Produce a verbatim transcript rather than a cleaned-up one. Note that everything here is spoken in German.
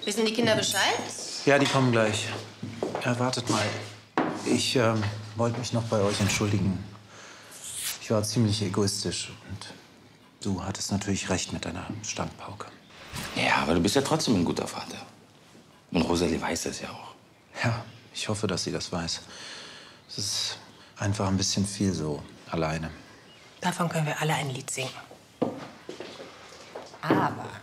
Wissen die Kinder Bescheid? Ja, die kommen gleich. Ja, wartet mal. Ich ähm, wollte mich noch bei euch entschuldigen. Ich war ziemlich egoistisch und du hattest natürlich recht mit deiner Standpauke. Ja, aber du bist ja trotzdem ein guter Vater. Und Rosalie weiß das ja auch. Ja, ich hoffe, dass sie das weiß. Es ist einfach ein bisschen viel so alleine. Davon können wir alle ein Lied singen. Aber